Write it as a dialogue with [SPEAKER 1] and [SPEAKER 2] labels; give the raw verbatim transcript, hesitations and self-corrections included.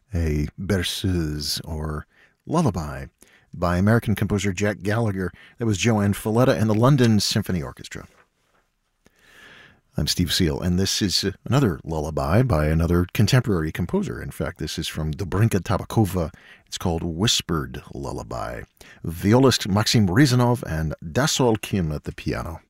[SPEAKER 1] a berceuse or lullaby by American composer Jack Gallagher. That was Joanne Falletta and the London Symphony Orchestra. I'm Steve Seal, and this is another lullaby by another contemporary composer. In fact, this is from Dobrinka Tabakova. It's called Whispered Lullaby. Violist Maxim Rezanov and Dasol Kim at the piano.